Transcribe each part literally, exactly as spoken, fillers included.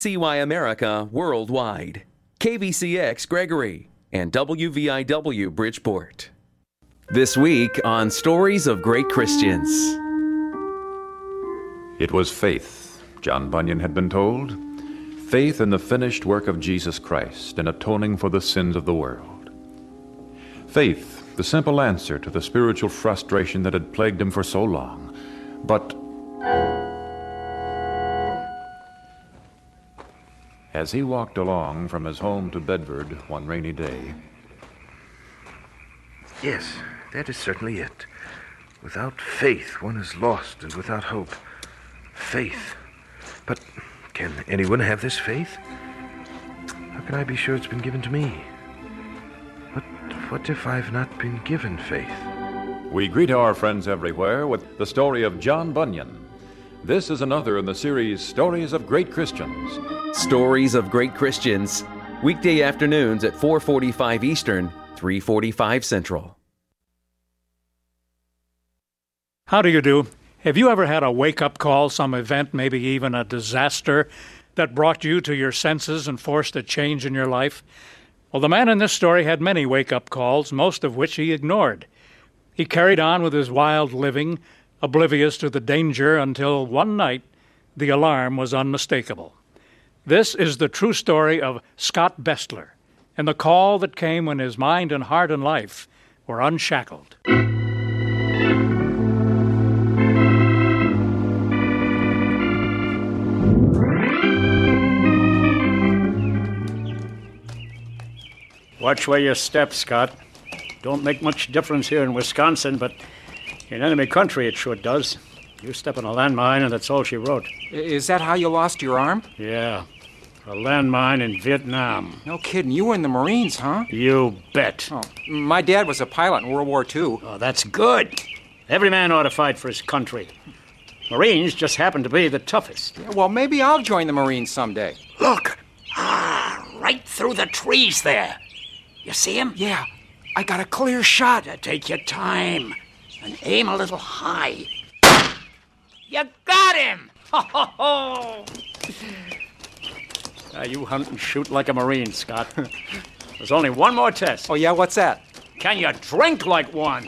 C Y America Worldwide, K V C X Gregory, and W V I W Bridgeport. This week on Stories of Great Christians. It was faith, John Bunyan had been told. Faith in the finished work of Jesus Christ in atoning for the sins of the world. Faith, the simple answer to the spiritual frustration that had plagued him for so long. But as he walked along from his home to Bedford one rainy day... Yes, that is certainly it. Without faith, one is lost and without hope. Faith. But can anyone have this faith? How can I be sure it's been given to me? But what if I've not been given faith? We greet our friends everywhere with the story of John Bunyan. This is another in the series Stories of Great Christians. Stories of Great Christians, weekday afternoons at four forty-five Eastern, three forty-five Central. How do you do? Have you ever had a wake-up call, some event, maybe even a disaster, that brought you to your senses and forced a change in your life? Well, the man in this story had many wake-up calls, most of which he ignored. He carried on with his wild living, oblivious to the danger, until one night the alarm was unmistakable. This is the true story of Scott Bestler, and the call that came when his mind and heart and life were unshackled. Watch where you step, Scott. Don't make much difference here in Wisconsin, but in enemy country it sure does. You step on a landmine, and that's all she wrote. Is that how you lost your arm? Yeah, a landmine in Vietnam. No kidding. You were in the Marines, huh? You bet. Oh, my dad was a pilot in World War Two. Oh, that's good. Every man ought to fight for his country. Marines just happen to be the toughest. Yeah, well, maybe I'll join the Marines someday. Look! Ah, right through the trees there. You see him? Yeah, I got a clear shot. Uh, take your time and aim a little high. You got him! Ho, ho, ho! Now you hunt and shoot like a Marine, Scott. There's only one more test. Oh, yeah? What's that? Can you drink like one?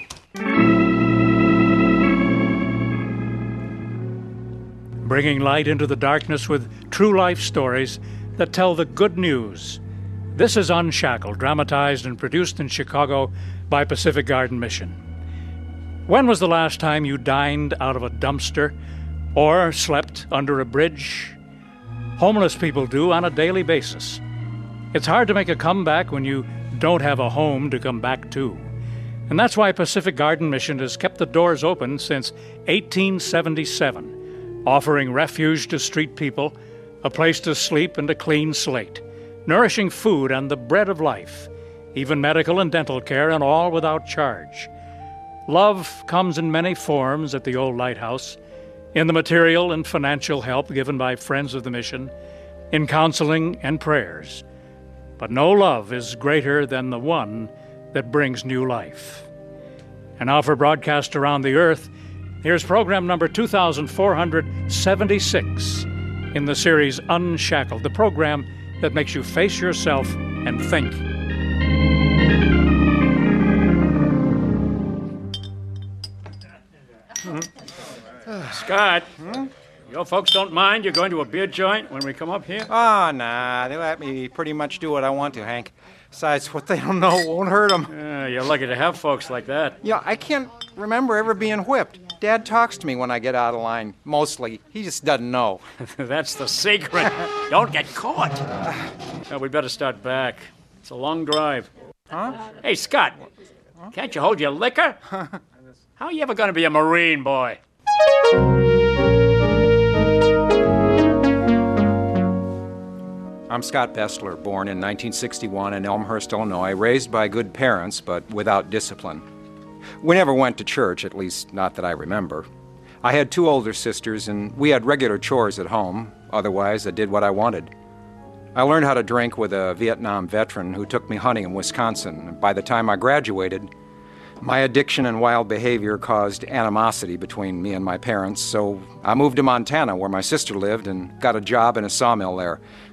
Bringing light into the darkness with true life stories that tell the good news. This is Unshackled, dramatized and produced in Chicago by Pacific Garden Mission. When was the last time you dined out of a dumpster or slept under a bridge? Homeless people do on a daily basis. It's hard to make a comeback when you don't have a home to come back to. And that's why Pacific Garden Mission has kept the doors open since eighteen seventy-seven, offering refuge to street people, a place to sleep and a clean slate, nourishing food and the bread of life, even medical and dental care, and all without charge. Love comes in many forms at the old lighthouse, in the material and financial help given by friends of the mission, in counseling and prayers. But no love is greater than the one that brings new life. And now for broadcast around the earth, here's program number two thousand four hundred seventy-six in the series Unshackled, the program that makes you face yourself and think. Scott, hmm? Your folks don't mind you going to a beer joint when we come up here? Ah, oh, nah. They let me pretty much do what I want to, Hank. Besides, what they don't know won't hurt them. Yeah, you're lucky to have folks like that. Yeah, I can't remember ever being whipped. Dad talks to me when I get out of line, mostly. He just doesn't know. That's the secret. Don't get caught. Well, we better start back. It's a long drive. Huh? Hey, Scott, huh? Can't you hold your liquor? How are you ever going to be a Marine, boy? I'm Scott Bestler, born in nineteen sixty-one in Elmhurst, Illinois, raised by good parents, but without discipline. We never went to church, at least not that I remember. I had two older sisters, and we had regular chores at home. Otherwise, I did what I wanted. I learned how to drink with a Vietnam veteran who took me hunting in Wisconsin. By the time I graduated, My addiction and wild behavior caused animosity between me and my parents, so I moved to Montana where my sister lived and got a job in a sawmill there.